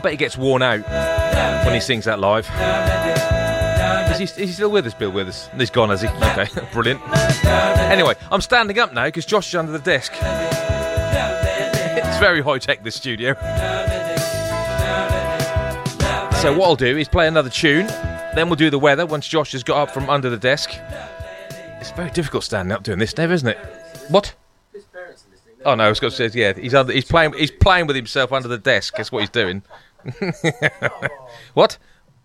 bet he gets worn out when he sings that live. Is he still with us, Bill Withers? He's gone, has he? Okay, brilliant. Anyway, I'm standing up now because Josh is under the desk. It's very high-tech, this studio. So what I'll do is play another tune, then we'll do the weather once Josh has got up from under the desk. It's very difficult standing up doing this, Nev, isn't it? What? Oh no, I was going to say, yeah, he's playing with himself under the desk. That's what he's doing. What?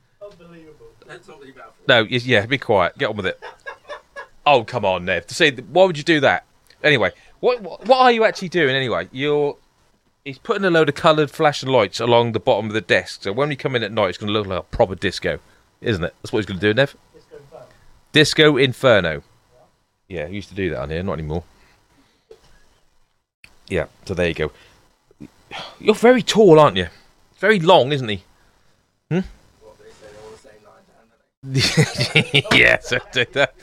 No, yeah, be quiet. Get on with it. Oh, come on, Nev. See, why would you do that? Anyway, what are you actually doing anyway? He's putting a load of coloured flashing lights along the bottom of the desk. So when we come in at night, it's going to look like a proper disco, isn't it? That's what he's going to do, Nev. Disco Inferno. Yeah, he used to do that on here, not anymore. Yeah, so there you go. You're very tall, aren't you? Very long, isn't he? Hmm? Yes, I did that.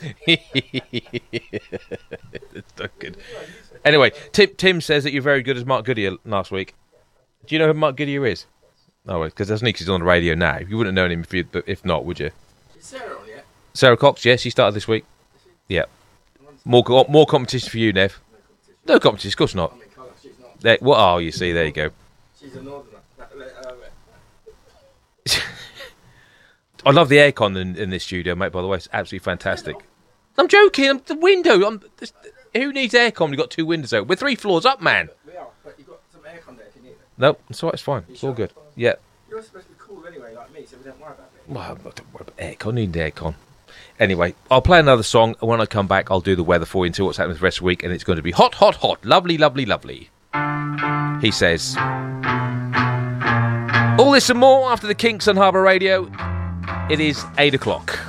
It's not good. Anyway, Tim says that you're very good as Mark Goodyear last week. Do you know who Mark Goodyear is? No, because that's Nick. He's on the radio now. You wouldn't have known him if not, would you? Is Sarah on yet? Sarah Cox, yes, she started this week. Yeah. More competition for you, Nev. No competition, of course not. Oh, you see, there you go. She's a northerner. I love the aircon in this studio, mate, by the way. It's absolutely fantastic. I'm joking. The window. Who needs aircon? We've got 2 windows open. We're 3 floors up, man. We are, but you've got some aircon there if you need it. No, it's all right. It's fine. It's all good. Yeah. You're supposed to be cool anyway, like me, so we don't worry about it. Well, don't worry about aircon. Need aircon. Anyway, I'll play another song, and when I come back, I'll do the weather for you and see what's happening the rest of the week, and it's going to be hot, hot, hot. Lovely, lovely, lovely. He says. All this and more after the Kinks on Harbour Radio. It is 8 o'clock.